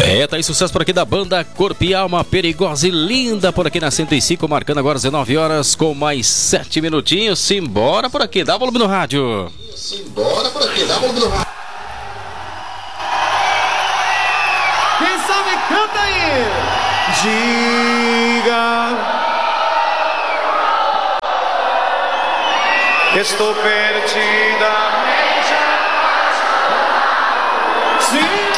Tá aí sucesso por aqui da banda Corpo e Alma, Perigosa e Linda, por aqui na 105, marcando agora 19 horas com mais 7 minutinhos. Simbora por aqui, dá volume no rádio. Simbora por aqui, dá volume no rádio. Quem sabe canta aí. Diga, estou perdida. Sim.